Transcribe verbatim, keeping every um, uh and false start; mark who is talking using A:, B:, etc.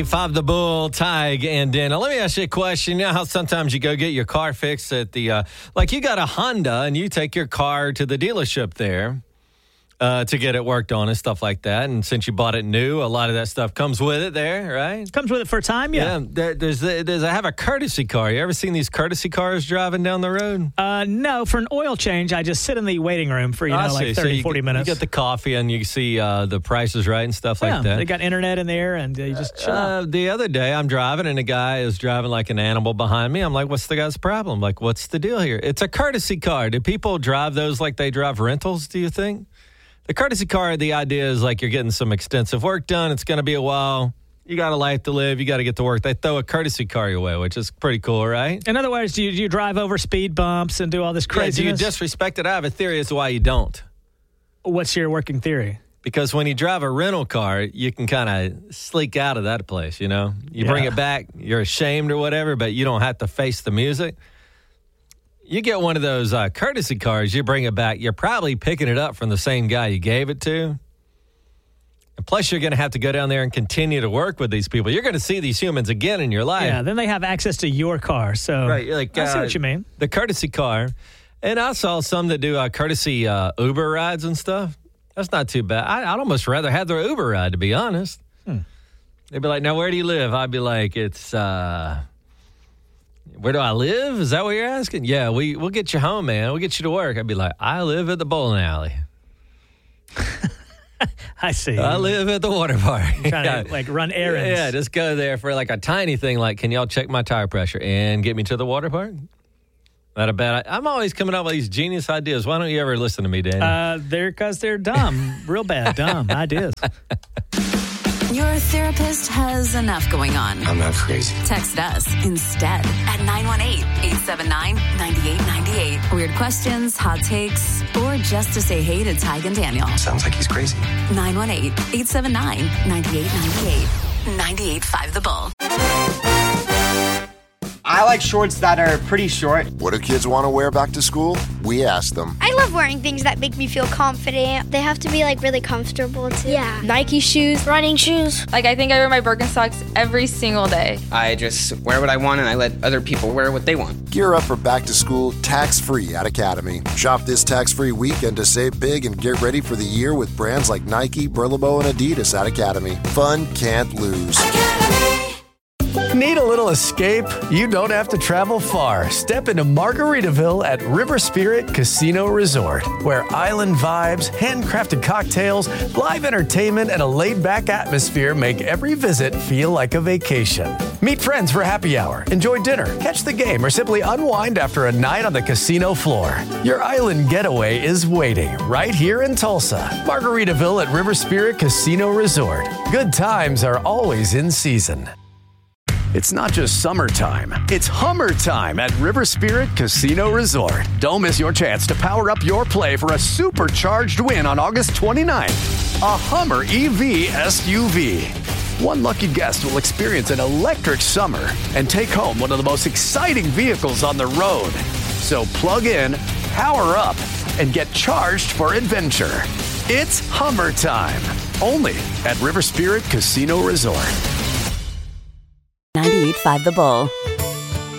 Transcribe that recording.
A: Five the Bull, Tig, and Dan. Now, let me ask you a question. You know how sometimes you go get your car fixed at the, uh, like you got a Honda and you take your car to the dealership there uh, to get it worked on and stuff like that. And since you bought it new, a lot of that stuff comes with it there, right?
B: Comes with it for a time, yeah.
A: Yeah. There, there's, there's, I have a courtesy car. You ever seen these courtesy cars driving down the road?
B: Uh, no, for an oil change, I just sit in the waiting room for, you know, like thirty,
A: so you,
B: forty minutes.
A: You get the coffee and you see uh, the prices right and stuff
B: yeah,
A: like that.
B: They got internet in there and uh, you just chill
A: uh,
B: out.
A: The other day, I'm driving and a guy is driving like an animal behind me. I'm like, what's the guy's problem? Like, what's the deal here? It's a courtesy car. Do people drive those like they drive rentals, do you think? The courtesy car, the idea is like you're getting some extensive work done. It's going to be a while. You got a life to live. You got to get to work. They throw a courtesy car your way, which is pretty cool, right?
B: In other words, do you, do you drive over speed bumps and do all this craziness?
A: Yeah, do you disrespect it? I have a theory as to why you don't.
B: What's your working theory?
A: Because when you drive a rental car, you can kind of sleek out of that place, you know? You
B: Yeah.
A: bring it back, you're ashamed or whatever, but you don't have to face the music. You get one of those uh, courtesy cars, you bring it back, you're probably picking it up from the same guy you gave it to. And plus, you're going to have to go down there and continue to work with these people. You're going to see these humans again in your life.
B: Yeah, then they have access to your car. So
A: Right, you're like,
B: I see
A: uh,
B: what you mean.
A: The courtesy car. And I saw some that do uh, courtesy uh, Uber rides and stuff. That's not too bad. I, I'd almost rather have their Uber ride, to be honest.
B: Hmm.
A: They'd be like, now, where do you live? I'd be like, it's, uh, where do I live? Is that what you're asking? Yeah, we, we'll get you home, man. We'll get you to work. I'd be like, I live at the bowling alley.
B: I see.
A: I live at the water park.
B: Trying to, like, run errands.
A: Yeah, just go there for like a tiny thing like, can y'all check my tire pressure and get me to the water park? Not a bad idea. I'm always coming up with these genius ideas. Why don't you ever listen to me, Danny?
B: Uh, they're because they're dumb. Real bad, dumb ideas.
C: Your therapist has enough going on.
D: I'm not crazy.
C: Text us instead at nine one eight, eight seven nine, nine eight nine eight. Weird questions, hot takes, or just to say hey to Tig and Daniel.
D: Sounds like he's crazy.
C: nine one eight, eight seven nine, nine eight nine eight. ninety-eight point five The Bull.
E: I like shorts that are pretty short.
F: What do kids want to wear back to school? We asked them.
G: I love wearing things that make me feel confident. They have to be like really comfortable too. Yeah. Nike shoes, running shoes.
H: Like I think I wear my Birkenstocks every single day.
E: I just wear what I want and I let other people wear what they want.
F: Gear up for back to school tax-free at Academy. Shop this tax-free weekend to save big and get ready for the year with brands like Nike, Burlebo, and Adidas at Academy. Fun can't lose.
G: Academy.
I: Need a little escape? You don't have to travel far. Step into Margaritaville at River Spirit Casino Resort, where island vibes, handcrafted cocktails, live entertainment, and a laid-back atmosphere make every visit feel like a vacation. Meet friends for happy hour, enjoy dinner, catch the game, or simply unwind after a night on the casino floor. Your island getaway is waiting right here in Tulsa. Margaritaville at River Spirit Casino Resort. Good times are always in season. It's not just summertime, it's Hummer time at River Spirit Casino Resort. Don't miss your chance to power up your play for a supercharged win on August twenty-ninth. A Hummer E V S U V. One lucky guest will experience an electric summer and take home one of the most exciting vehicles on the road. So plug in, power up, and get charged for adventure. It's Hummer time, only at River Spirit Casino Resort.
C: ninety-eight point five The Bull.